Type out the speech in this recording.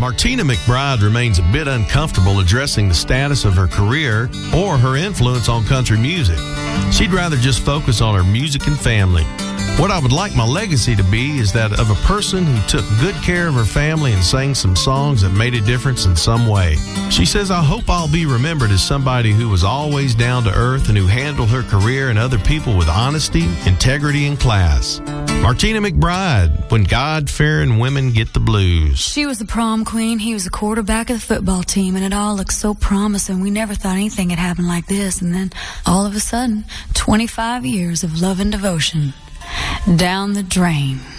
Martina McBride remains a bit uncomfortable addressing the status of her career or her influence on country music. She'd rather just focus on her music and family. What I would like my legacy to be is that of a person who took good care of her family and sang some songs that made a difference in some way. She says, I hope I'll be remembered as somebody who was always down to earth and who handled her career and other people with honesty, integrity, and class. Martina McBride, when God-fearing women get the blues. She was the prom queen, he was the quarterback of the football team, and it all looked so promising. We never thought anything had happened like this, and then all of a sudden, 25 years of love and devotion down the drain.